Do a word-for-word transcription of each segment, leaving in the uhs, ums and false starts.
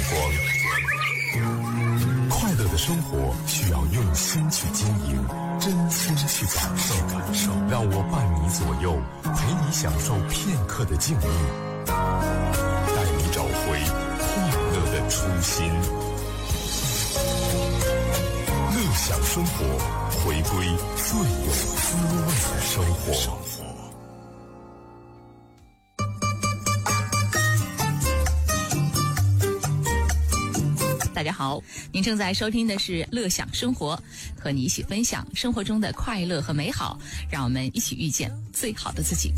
光。快乐的生活需要用心去经营，真心去感受。感受，让我伴你左右，陪你享受片刻的静谧，带你找回快乐的初心。乐享生活，回归最有滋味的生活。 大家好，您正在收听的是乐享生活，和你一起分享生活中的快乐和美好，让我们一起遇见最好的自己。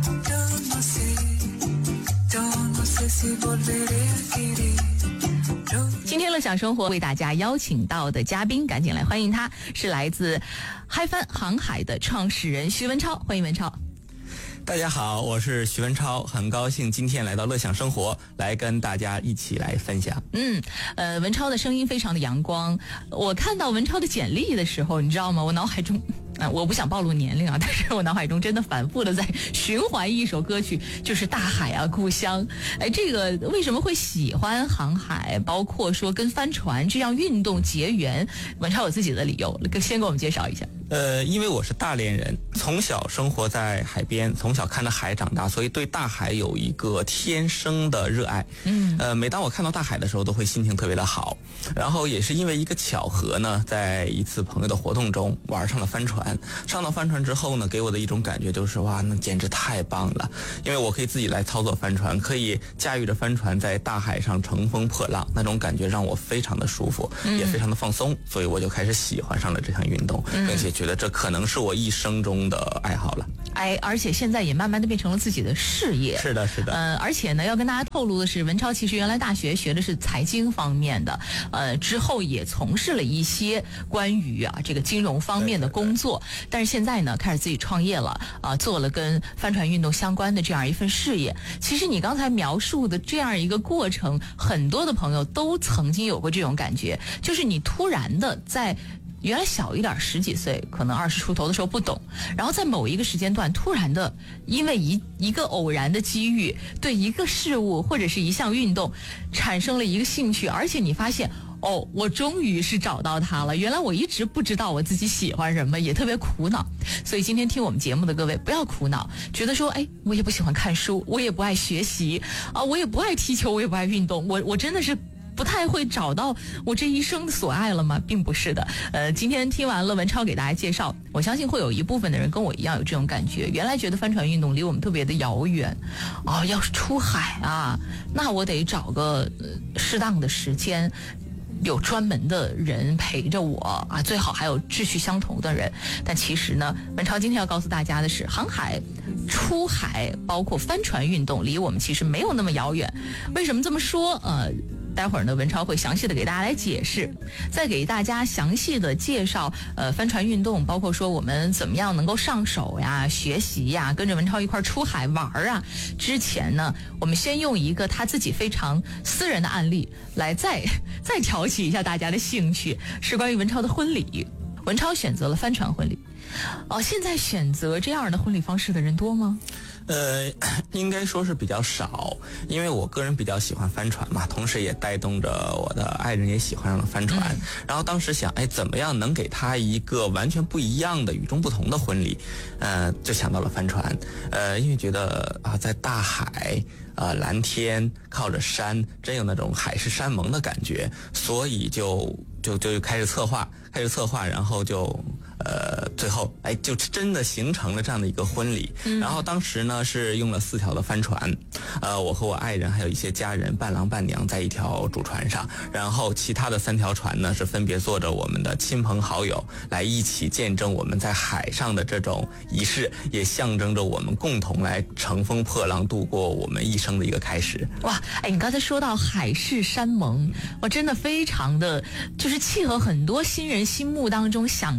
今天乐享生活为大家邀请到的嘉宾，赶紧来欢迎他，是来自嗨帆航海的创始人徐文超，欢迎文超。 大家好，我是徐文超，很高兴今天来到乐享生活，来跟大家一起来分享。 嗯，呃，文超的声音非常的阳光。我看到文超的简历的时候，你知道吗？我脑海中，呃、我不想暴露年龄啊，但是我脑海中真的反复的在循环一首歌曲，就是《大海啊故乡》。哎，这个为什么会喜欢航海，包括说跟帆船这样运动结缘？文超有自己的理由，先给我们介绍一下。 呃，因为我是大连人，从小生活在海边，从小看着海长大，所以对大海有一个天生的热爱。嗯，呃，每当我看到大海的时候，都会心情特别的好。然后也是因为一个巧合呢，在一次朋友的活动中玩上了帆船。上到帆船之后呢，给我的一种感觉就是哇，那简直太棒了！因为我可以自己来操作帆船，可以驾驭着帆船在大海上乘风破浪，那种感觉让我非常的舒服，嗯、也非常的放松。所以我就开始喜欢上了这项运动，嗯、并且觉得这可能是我一生中的爱好了。 哎，而且现在也慢慢的变成了自己的事业。 是的，是的。 呃，而且呢，要跟大家透露的是，文超其实原来大学学的是财经方面的，呃，之后也从事了一些关于啊这个金融方面的工作，对对对，但是现在呢，开始自己创业了，啊、呃，做了跟帆船运动相关的这样一份事业。其实你刚才描述的这样一个过程，很多的朋友都曾经有过这种感觉，就是你突然的在原来小一点十几岁，可能二十出头的时候不懂，然后在某一个时间段突然的因为一一个偶然的机遇，对一个事物或者是一项运动产生了一个兴趣，而且你发现哦，我终于是找到它了，原来我一直不知道我自己喜欢什么，也特别苦恼。所以今天听我们节目的各位不要苦恼，觉得说哎，我也不喜欢看书，我也不爱学习啊，我也不爱踢球，我也不爱运动，我我真的是不太会找到我这一生的所爱了吗？并不是的。呃，今天听完了文超给大家介绍，我相信会有一部分的人跟我一样有这种感觉。原来觉得帆船运动离我们特别的遥远，哦，要是出海啊，那我得找个、呃、适当的时间，有专门的人陪着我啊，最好还有志趣相投的人。但其实呢，文超今天要告诉大家的是，航海、出海，包括帆船运动，离我们其实没有那么遥远。为什么这么说？呃。待会儿呢，文超会详细的给大家来解释，再给大家详细的介绍呃帆船运动，包括说我们怎么样能够上手呀、学习呀，跟着文超一块出海玩啊。之前呢，我们先用一个他自己非常私人的案例来再再挑起一下大家的兴趣，是关于文超的婚礼。文超选择了帆船婚礼。哦，现在选择这样的婚礼方式的人多吗？ 呃，应该说是比较少，因为我个人比较喜欢帆船嘛，同时也带动着我的爱人也喜欢上了帆船。嗯、然后当时想，哎，怎么样能给他一个完全不一样的、与众不同的婚礼？呃，就想到了帆船。呃，因为觉得啊，在大海。呃，蓝天靠着山，真有那种海誓山盟的感觉，所以就就就开始策划，开始策划，然后就呃，最后哎，就真的形成了这样的一个婚礼。嗯、然后当时呢是用了四条的帆船，呃，我和我爱人还有一些家人，伴郎伴娘在一条主船上，然后其他的三条船呢是分别坐着我们的亲朋好友来一起见证我们在海上的这种仪式，也象征着我们共同来乘风破浪，度过我们一生的一个开始。 哇，哎，你刚才说到海誓山盟，我真的非常的就是契合很多新人心目当中想象的那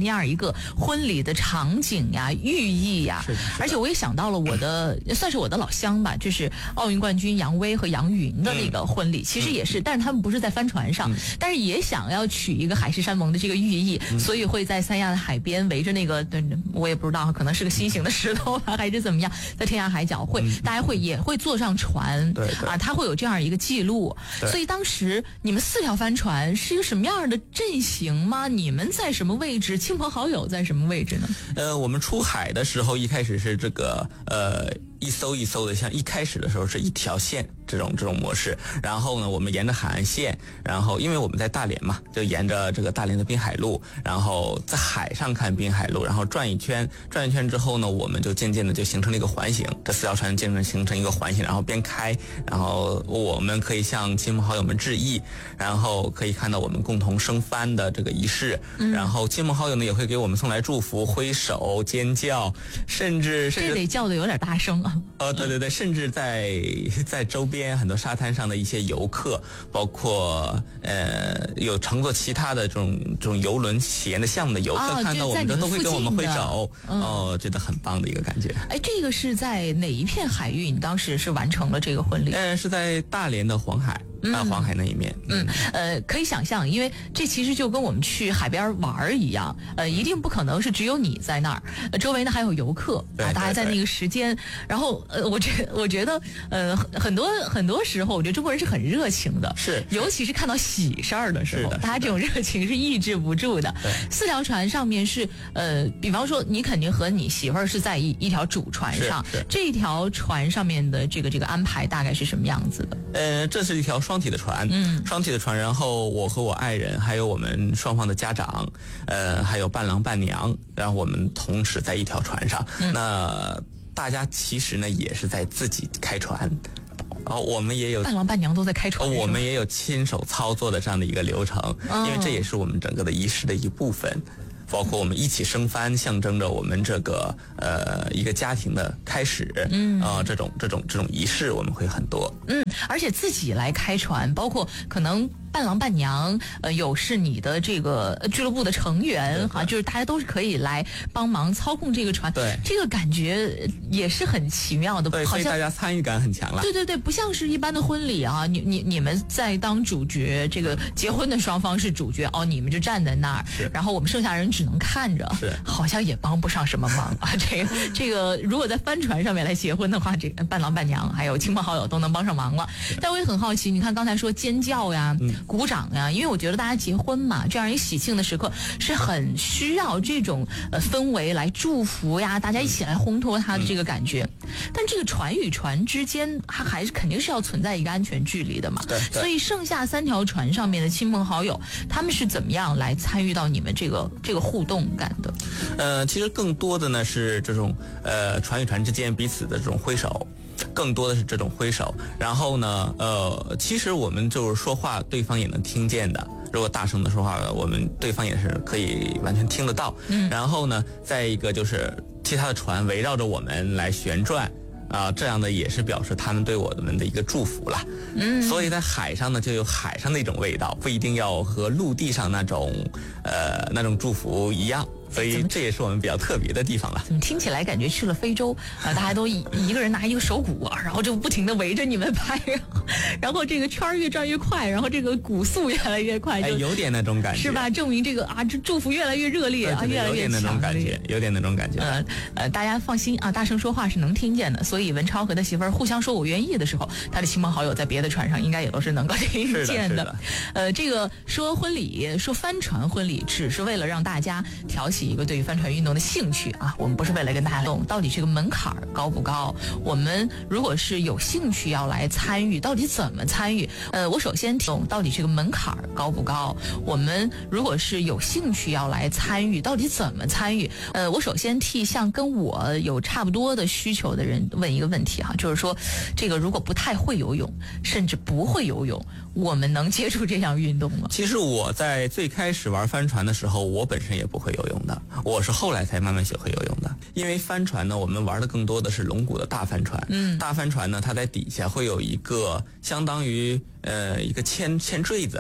那样一个婚礼的场景呀、寓意呀。而且我也想到了我的，算是我的老乡吧，就是奥运冠军杨威和杨云的那个婚礼，嗯、其实也是，但是他们不是在帆船上，嗯、但是也想要取一个海誓山盟的这个寓意，嗯、所以会在三亚的海边围着那个，我也不知道，可能是个心形的石头啊，还是怎么样，在天涯海角会，嗯、大家会也会坐上船， 对对啊，他会有这样一个记录。所以当时你们四条帆船是一个什么样的阵型吗？你们在什么位置？亲朋好友在什么位置呢？ 呃，我们出海的时候一开始是这个呃。一艘一艘的，像一开始的时候是一条线这种这种模式，然后呢，我们沿着海岸线，然后因为我们在大连嘛，就沿着这个大连的滨海路，然后在海上看滨海路，然后转一圈，转一圈之后呢，我们就渐渐的就形成了一个环形，这四条船渐渐形成一个环形，然后边开，然后我们可以向亲朋好友们致意，然后可以看到我们共同升帆的这个仪式，嗯、然后亲朋好友呢也会给我们送来祝福，挥手尖叫，甚至甚至这得叫的有点大声啊。 呃，对对对，甚至在在周边很多沙滩上的一些游客，包括呃有乘坐其他的这种这种游轮体验的项目的游客， 哦、 看到我们都会跟我们挥手， 嗯、 哦，觉得很棒的一个感觉。 哎，这个是在哪一片海域？你当时是完成了这个婚礼？ 呃，是在大连的黄海。啊，黄海那一面， 嗯，呃，可以想象，因为这其实就跟我们去海边玩一样，呃，一定不可能是只有你在那儿，呃、周围呢还有游客啊，大家在那个时间，然后呃，我觉我觉得呃很多很多时候，我觉得中国人是很热情的， 是， 尤其是看到喜事儿的时候，大家这种热情是抑制不住的。四条船上面是呃，比方说你肯定和你媳妇儿是在一一条主船上，这一条船上面的这个这个安排大概是什么样子的？ 呃，这是一条双。双体的船， 嗯， 双体的船，然后我和我爱人，还有我们双方的家长，呃，还有伴郎伴娘，然后我们同时在一条船上。嗯、那大家其实呢也是在自己开船，然后我们也有伴郎伴娘都在开船， 我们也有亲手操作的这样的一个流程，哦、因为这也是我们整个的仪式的一部分。包括我们一起升帆，象征着我们这个呃一个家庭的开始，嗯啊、呃、这种这种这种仪式我们会很多， 嗯，而且自己来开船，包括可能伴郎伴娘，呃，有是你的这个俱乐部的成员哈、啊，就是大家都是可以来帮忙操控这个船， 对， 这个感觉也是很奇妙的， 对， 好像所以大家参与感很强了， 对对对，不像是一般的婚礼啊，你你你们在当主角，这个结婚的双方是主角哦，你们就站在那儿，然后我们剩下人只能看着， 是， 好像也帮不上什么忙啊。这个这个，如果在帆船上面来结婚的话，这个伴郎伴娘还有亲朋好友都能帮上忙了。但我也很好奇，你看刚才说尖叫呀、嗯、鼓掌呀，因为我觉得大家结婚嘛，这样一喜庆的时刻是很需要这种呃氛围来祝福呀，大家一起来烘托它的这个感觉。嗯、但这个船与船之间，它还是肯定是要存在一个安全距离的嘛。 对。 所以剩下三条船上面的亲朋好友，他们是怎么样来参与到你们这个这个互动感的？ 呃，其实更多的呢是这种呃船与船之间彼此的这种挥手。更多的是这种挥手，然后呢，呃，其实我们就是说话，对方也能听见的。如果大声的说话，我们对方也是可以完全听得到。嗯，然后呢，再一个就是其他的船围绕着我们来旋转。啊、呃，这样的也是表示他们对我们的一个祝福了。嗯，所以在海上呢，就有海上的一种味道，不一定要和陆地上那种呃那种祝福一样。所以这也是我们比较特别的地方了。 怎么听起来感觉去了非洲啊？大家都一一个人拿一个手鼓，然后就不停的围着你们拍，然后然后这个圈越转越快，然后这个鼓速越来越快，就、 哎、有点那种感觉， 是吧？证明这个啊，这祝福越来越热烈啊，越来越强烈，有点那种感觉，有点那种感觉。 呃呃，大家放心啊，大声说话是能听见的。所以文超和他媳妇儿互相说我愿意的时候，他的亲朋好友在别的船上应该也都是能够听见的。 是的，是的。 呃，这个说婚礼，说帆船婚礼，只是为了让大家挑起一个对于帆船运动的兴趣啊，我们不是为了跟大家动，到底这个门槛高不高？我们如果是有兴趣要来参与，到底怎么参与？呃，我首先懂到底这个门槛高不高？我们如果是有兴趣要来参与，到底怎么参与？呃，我首先替像跟我有差不多的需求的人问一个问题哈、啊，就是说，这个如果不太会游泳，甚至不会游泳，我们能接触这项运动吗？ 其实我在最开始玩帆船的时候，我本身也不会游泳的，我是后来才慢慢学会游泳的。因为帆船呢，我们玩的更多的是龙骨的大帆船。嗯，大帆船呢，它在底下会有一个相当于呃一个铅铅坠子，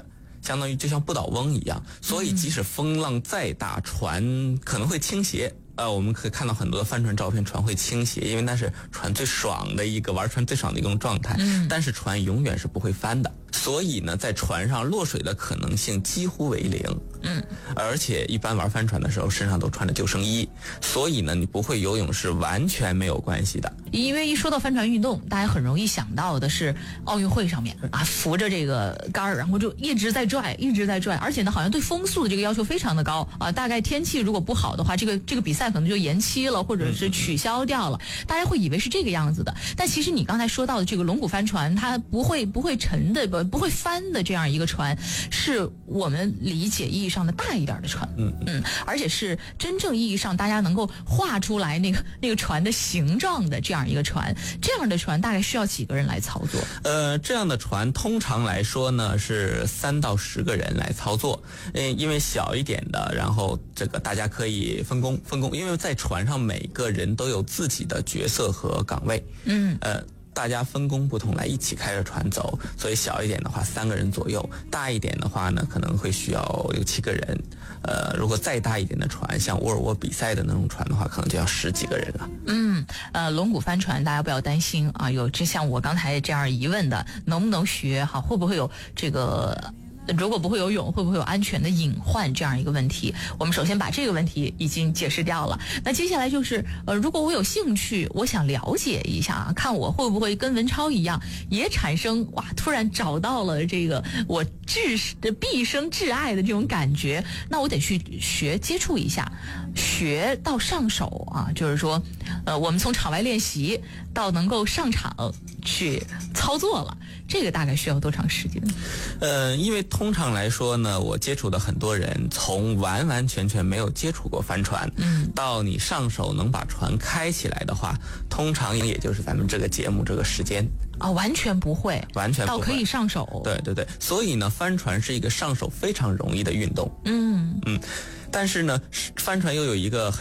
相当于就像不倒翁一样，所以即使风浪再大，船可能会倾斜。呃，我们可以看到很多的帆船照片，船会倾斜，因为那是船最爽的一个玩船最爽的一种状态。嗯，但是船永远是不会翻的，所以呢，在船上落水的可能性几乎为零。嗯，而且一般玩帆船的时候身上都穿着救生衣，所以呢，你不会游泳是完全没有关系的。 因为一说到帆船运动，大家很容易想到的是奥运会上面啊，扶着这个杆儿，然后就一直在拽，一直在拽，而且呢，好像对风速的这个要求非常的高啊。大概天气如果不好的话，这个这个比赛可能就延期了，或者是取消掉了。大家会以为是这个样子的，但其实你刚才说到的这个龙骨帆船，它不会不会沉的，不不会翻的这样一个船，是我们理解意义上的大一点的船。嗯嗯，而且是真正意义上大家能够画出来那个那个船的形状的这样一个船。这样的船大概需要几个人来操作？ 呃，这样的船通常来说呢是三到十个人来操作。嗯，因为小一点的，然后这个大家可以分工分工，因为在船上每个人都有自己的角色和岗位。嗯，呃。大家分工不同来一起开着船走，所以小一点的话三个人左右，大一点的话呢可能会需要有七个人。呃，如果再大一点的船，像沃尔沃比赛的那种船的话，可能就要十几个人了。 嗯，呃，龙骨帆船大家不要担心啊，有这像我刚才这样疑问的，能不能学哈？会不会有这个？如果不会游泳，会不会有安全的隐患这样一个问题？我们首先把这个问题已经解释掉了。那接下来就是，呃，如果我有兴趣，我想了解一下啊，看我会不会跟文超一样，也产生哇，突然找到了这个我至的毕生挚爱的这种感觉，那我得去学接触一下，学到上手啊，就是说，呃，我们从场外练习到能够上场去操作了。这个大概需要多长时间？ 呃，因为通常来说呢，我接触的很多人，从完完全全没有接触过帆船，嗯，到你上手能把船开起来的话，通常也就是咱们这个节目这个时间。 啊、哦，完全不会， 完全不会， 到可以上手。 对对对，所以呢，帆船是一个上手非常容易的运动。嗯嗯，但是呢，帆船又有一个很